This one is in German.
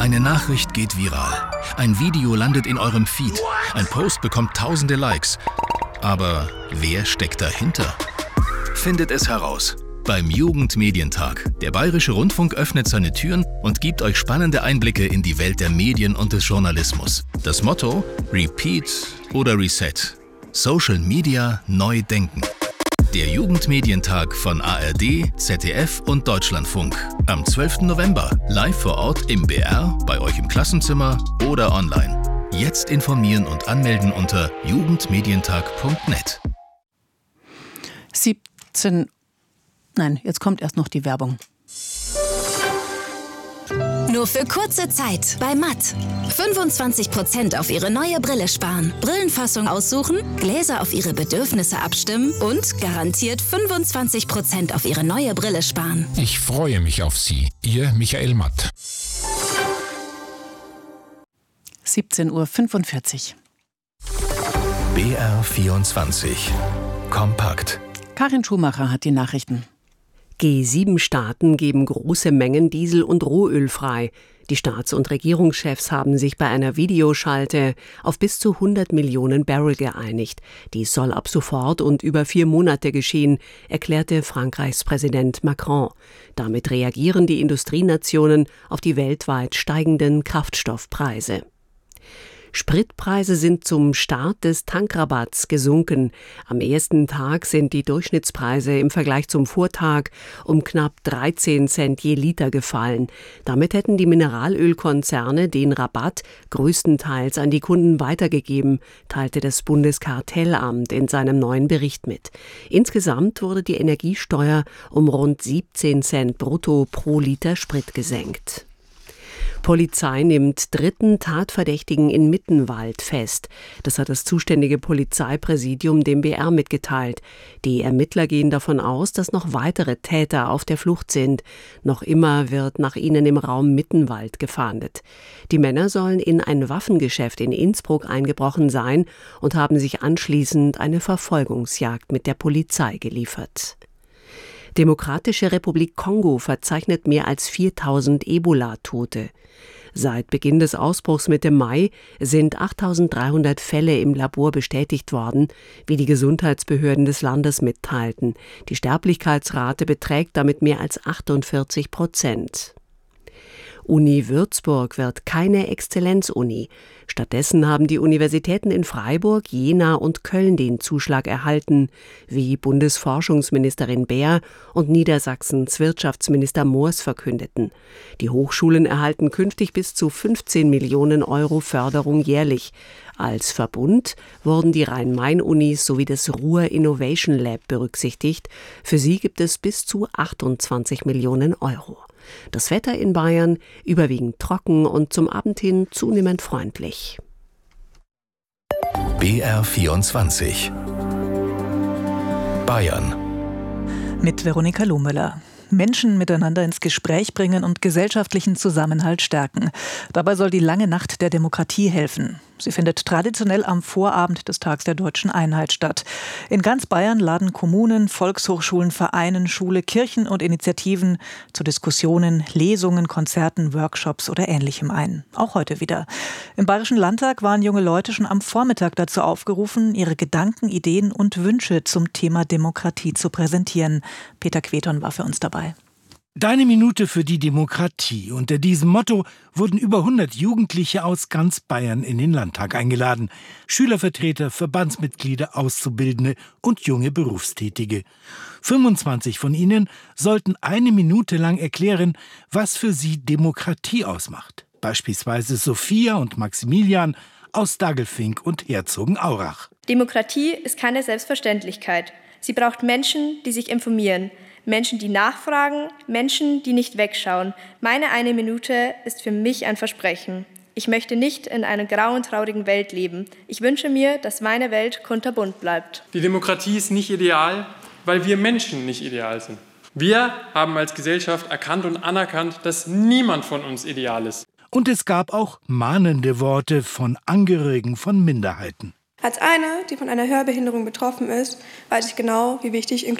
Eine Nachricht geht viral. Ein Video landet in eurem Feed. Ein Post bekommt tausende Likes. Aber wer steckt dahinter? Findet es heraus beim Jugendmedientag. Der Bayerische Rundfunk öffnet seine Türen und gibt euch spannende Einblicke in die Welt der Medien und des Journalismus. Das Motto: Repeat oder Reset. Social Media neu denken. Der Jugendmedientag von ARD, ZDF und Deutschlandfunk. Am 12. November, live vor Ort im BR, bei euch im Klassenzimmer oder online. Jetzt informieren und anmelden unter jugendmedientag.net. Jetzt kommt erst noch die Werbung. Nur für kurze Zeit bei Matt. 25% auf Ihre neue Brille sparen. Brillenfassung aussuchen, Gläser auf Ihre Bedürfnisse abstimmen und garantiert 25% auf Ihre neue Brille sparen. Ich freue mich auf Sie. Ihr Michael Matt. 17:45 Uhr. BR24 Kompakt. Karin Schumacher hat die Nachrichten. G7-Staaten geben große Mengen Diesel und Rohöl frei. Die Staats- und Regierungschefs haben sich bei einer Videoschalte auf bis zu 100 Millionen Barrel geeinigt. Dies soll ab sofort und über 4 Monate geschehen, erklärte Frankreichs Präsident Macron. Damit reagieren die Industrienationen auf die weltweit steigenden Kraftstoffpreise. Spritpreise sind zum Start des Tankrabatts gesunken. Am ersten Tag sind die Durchschnittspreise im Vergleich zum Vortag um knapp 13 Cent je Liter gefallen. Damit hätten die Mineralölkonzerne den Rabatt größtenteils an die Kunden weitergegeben, teilte das Bundeskartellamt in seinem neuen Bericht mit. Insgesamt wurde die Energiesteuer um rund 17 Cent brutto pro Liter Sprit gesenkt. Polizei nimmt 3. Tatverdächtigen in Mittenwald fest. Das hat das zuständige Polizeipräsidium dem BR mitgeteilt. Die Ermittler gehen davon aus, dass noch weitere Täter auf der Flucht sind. Noch immer wird nach ihnen im Raum Mittenwald gefahndet. Die Männer sollen in ein Waffengeschäft in Innsbruck eingebrochen sein und haben sich anschließend eine Verfolgungsjagd mit der Polizei geliefert. Demokratische Republik Kongo verzeichnet mehr als 4000 Ebola-Tote. Seit Beginn des Ausbruchs Mitte Mai sind 8300 Fälle im Labor bestätigt worden, wie die Gesundheitsbehörden des Landes mitteilten. Die Sterblichkeitsrate beträgt damit mehr als 48%. Uni Würzburg wird keine Exzellenzuni. Stattdessen haben die Universitäten in Freiburg, Jena und Köln den Zuschlag erhalten, wie Bundesforschungsministerin Baer und Niedersachsens Wirtschaftsminister Moors verkündeten. Die Hochschulen erhalten künftig bis zu 15 Millionen Euro Förderung jährlich. Als Verbund wurden die Rhein-Main-Unis sowie das Ruhr Innovation Lab berücksichtigt. Für sie gibt es bis zu 28 Millionen Euro. Das Wetter in Bayern überwiegend trocken und zum Abend hin zunehmend freundlich. BR24 Bayern mit Veronika Lohmüller. Menschen miteinander ins Gespräch bringen und gesellschaftlichen Zusammenhalt stärken. Dabei soll die lange Nacht der Demokratie helfen. Sie findet traditionell am Vorabend des Tags der Deutschen Einheit statt. In ganz Bayern laden Kommunen, Volkshochschulen, Vereinen, Schule, Kirchen und Initiativen zu Diskussionen, Lesungen, Konzerten, Workshops oder Ähnlichem ein. Auch heute wieder. Im Bayerischen Landtag waren junge Leute schon am Vormittag dazu aufgerufen, ihre Gedanken, Ideen und Wünsche zum Thema Demokratie zu präsentieren. Peter Queton war für uns dabei. Deine Minute für die Demokratie. Unter diesem Motto wurden über 100 Jugendliche aus ganz Bayern in den Landtag eingeladen. Schülervertreter, Verbandsmitglieder, Auszubildende und junge Berufstätige. 25 von ihnen sollten eine Minute lang erklären, was für sie Demokratie ausmacht. Beispielsweise Sophia und Maximilian aus Dagelfing und Herzogenaurach. Demokratie ist keine Selbstverständlichkeit. Sie braucht Menschen, die sich informieren. Menschen, die nachfragen, Menschen, die nicht wegschauen. Meine eine Minute ist für mich ein Versprechen. Ich möchte nicht in einer grauen, traurigen Welt leben. Ich wünsche mir, dass meine Welt kunterbunt bleibt. Die Demokratie ist nicht ideal, weil wir Menschen nicht ideal sind. Wir haben als Gesellschaft erkannt und anerkannt, dass niemand von uns ideal ist. Und es gab auch mahnende Worte von Angehörigen von Minderheiten. Als eine, die von einer Hörbehinderung betroffen ist, weiß ich genau, wie wichtig Inklusion